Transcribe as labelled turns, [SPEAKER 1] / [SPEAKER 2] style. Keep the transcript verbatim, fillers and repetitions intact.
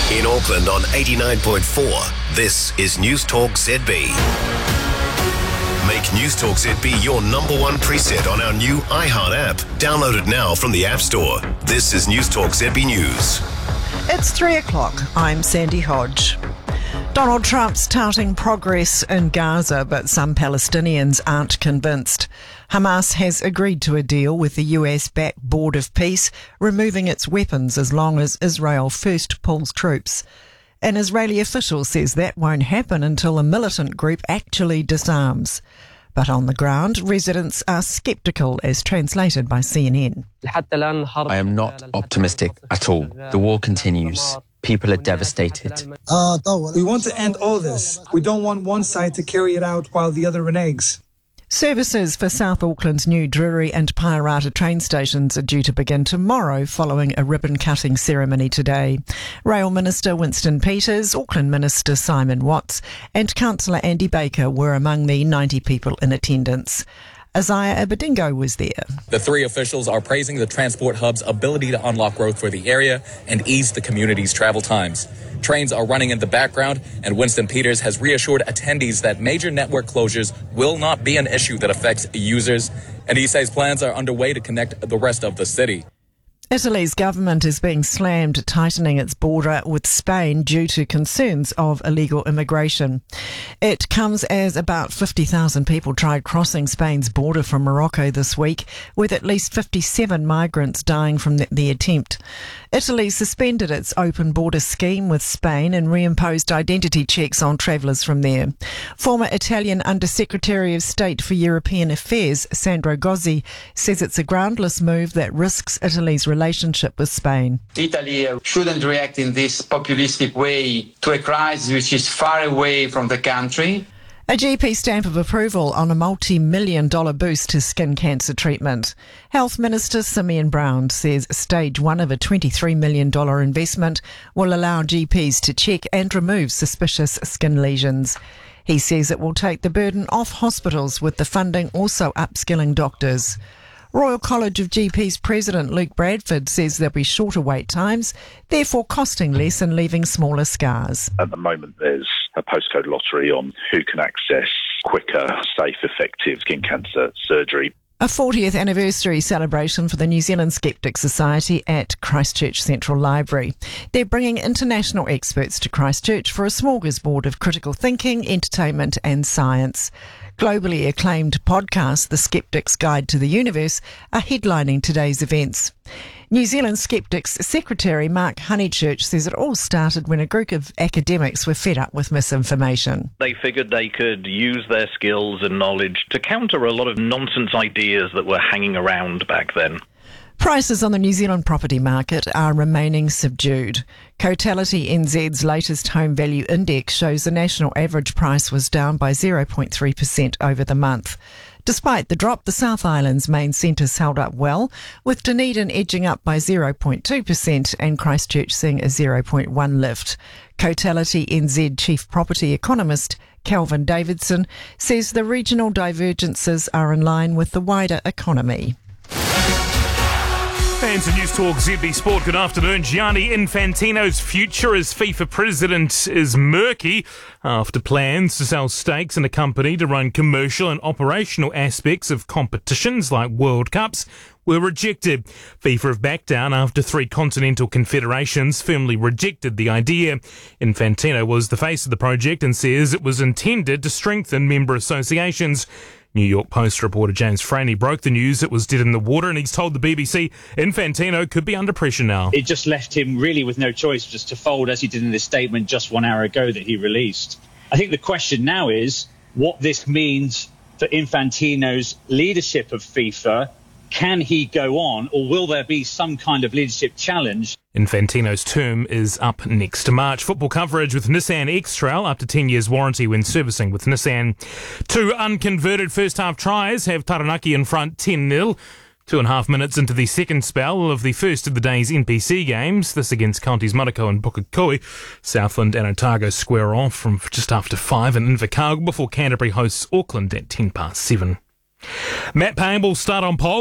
[SPEAKER 1] In Auckland on eighty-nine point four, this is News Talk Z B. Make News Talk Z B your number one preset on our new iHeart app. Download it now from the App Store. This is News Talk Z B News.
[SPEAKER 2] It's three o'clock. I'm Sandy Hodge. Donald Trump's touting progress in Gaza, but some Palestinians aren't convinced. Hamas has agreed to a deal with the U S-backed Board of Peace, removing its weapons as long as Israel first pulls troops. An Israeli official says that won't happen until a militant group actually disarms. But on the ground, residents are sceptical, as translated by C N N.
[SPEAKER 3] I am not optimistic at all. The war continues. People are devastated.
[SPEAKER 4] We want to end all this. We don't want one side to carry it out while the other reneges.
[SPEAKER 2] Services for South Auckland's new Drury and Pairata train stations are due to begin tomorrow following a ribbon-cutting ceremony today. Rail Minister Winston Peters, Auckland Minister Simon Watts and Councillor Andy Baker were among the ninety people in attendance. Isaiah Abedingo was there.
[SPEAKER 5] The three officials are praising the transport hub's ability to unlock growth for the area and ease the community's travel times. Trains are running in the background, and Winston Peters has reassured attendees that major network closures will not be an issue that affects users, and he says plans are underway to connect the rest of the city.
[SPEAKER 2] Italy's government is being slammed tightening its border with Spain due to concerns of illegal immigration. It comes as about fifty thousand people tried crossing Spain's border from Morocco this week, with at least fifty-seven migrants dying from the, the attempt. Italy suspended its open border scheme with Spain and reimposed identity checks on travellers from there. Former Italian Undersecretary of State for European Affairs, Sandro Gozzi, says it's a groundless move that risks Italy's relationship with Spain.
[SPEAKER 6] Italy shouldn't react in this populistic way to a crisis which is far away from the country.
[SPEAKER 2] A G P stamp of approval on a multi-million dollar boost to skin cancer treatment. Health Minister Simeon Brown says stage one of a twenty-three million dollars investment will allow G Ps to check and remove suspicious skin lesions. He says it will take the burden off hospitals, with the funding also upskilling doctors. Royal College of G Ps President Luke Bradford says there'll be shorter wait times, therefore costing less and leaving smaller scars.
[SPEAKER 7] At the moment, there's a postcode lottery on who can access quicker, safe, effective skin cancer surgery.
[SPEAKER 2] A fortieth anniversary celebration for the New Zealand Skeptics Society at Christchurch Central Library. They're bringing international experts to Christchurch for a smorgasbord of critical thinking, entertainment and science. Globally acclaimed podcast, The Skeptic's Guide to the Universe, are headlining today's events. New Zealand Skeptics Secretary Mark Honeychurch says it all started when a group of academics were fed up with misinformation.
[SPEAKER 8] They figured they could use their skills and knowledge to counter a lot of nonsense ideas that were hanging around back then.
[SPEAKER 2] Prices on the New Zealand property market are remaining subdued. Cotality N Z's latest home value index shows the national average price was down by zero point three percent over the month. Despite the drop, the South Island's main centres held up well, with Dunedin edging up by zero point two percent and Christchurch seeing a zero point one lift. Cotality N Z chief property economist Kelvin Davidson says the regional divergences are in line with the wider economy.
[SPEAKER 9] And to News Talk Z B Sport, good afternoon. Gianni Infantino's future as FIFA president is murky after plans to sell stakes in a company to run commercial and operational aspects of competitions like World Cups were rejected. FIFA have backed down after three continental confederations firmly rejected the idea. Infantino was the face of the project and says it was intended to strengthen member associations. New York Post reporter James Franey broke the news it was dead in the water, and he's told the B B C Infantino could be under pressure now.
[SPEAKER 10] It just left him really with no choice just to fold, as he did in this statement just one hour ago that he released. I think the question now is what this means for Infantino's leadership of FIFA. Can he go on, or will there be some kind of leadership challenge?
[SPEAKER 9] Infantino's term is up next March. Football coverage with Nissan X-Trail, up to ten years warranty when servicing with Nissan. Two unconverted first-half tries have Taranaki in front ten nil. Two and a half minutes into the second spell of the first of the day's N P C games, this against Counties Manukau and Pukekohe. Southland and Otago square off from just after five in Invercargill before Canterbury hosts Auckland at ten past seven. Matt Payne will start on pole.